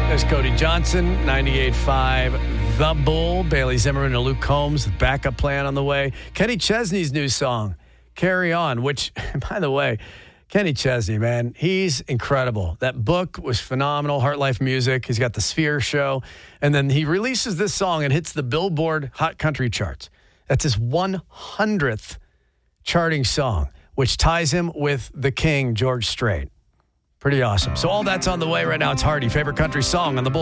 There's Cody Johnson, 98.5 The Bull. Bailey Zimmerman and Luke Combs, the backup plan on the way. Kenny Chesney's new song, Carry On, which, by the way, Kenny Chesney, man, he's incredible. That book was phenomenal, Heart Life Music. He's got the Sphere show. And then he releases this song and hits the Billboard Hot Country charts. That's his 100th charting song, which ties him with the king, George Strait. Pretty awesome. So all that's on the way right now. It's Hardy, favorite country song on the Bull.